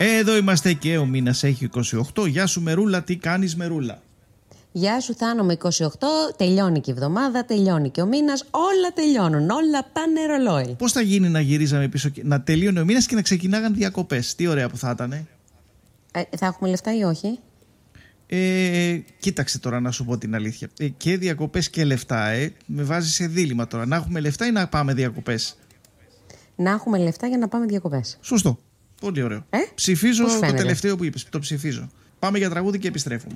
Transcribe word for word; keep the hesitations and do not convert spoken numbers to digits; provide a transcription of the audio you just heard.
Εδώ είμαστε και ο μήνας έχει είκοσι οκτώ. Γεια σου Μερούλα, τι κάνεις Μερούλα? Γεια σου Θάνο, με είκοσι οκτώ, τελειώνει και η εβδομάδα, τελειώνει και ο μήνας, όλα τελειώνουν, όλα πάνε ρολόι. Πώς θα γίνει να γυρίζαμε πίσω, να τελείωνε ο μήνας και να ξεκινάγαν διακοπές? Τι ωραία που θα ήταν. Ε, θα έχουμε λεφτά ή όχι? Ε, κοίταξε τώρα να σου πω την αλήθεια. Ε, και διακοπές και λεφτά, ε. Με βάζει σε δίλημμα τώρα. Να έχουμε λεφτά ή να πάμε διακοπές? Να έχουμε λεφτά για να πάμε διακοπές. Σωστό. Πολύ ωραίο. Ε? Ψηφίζω το τελευταίο που είπες. Το ψηφίζω. Πάμε για τραγούδι και επιστρέφουμε.